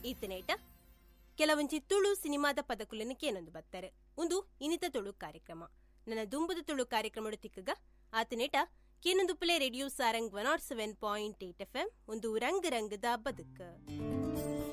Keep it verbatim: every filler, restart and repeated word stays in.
ಈತನೇಟ ಕೆಲವೊಂಜಿ ತುಳು ಸಿನಿಮಾದ ಪದಕುಲನ್ನು ಕೇನೊಂದು ಬತ್ತಾರೆ. ಒಂದು ಇನಿತ ತುಳು ಕಾರ್ಯಕ್ರಮ ನನ್ನ ದುಂಬುದ ತುಳು ಕಾರ್ಯಕ್ರಮ ತಿಕ್ಕಗ ಆತನೇಟ ಕೇನೊಂದು play radio Sarang one not seven point eight F M ಒಂದು ರಂಗ್ ರಂಗದ ಬದುಕ.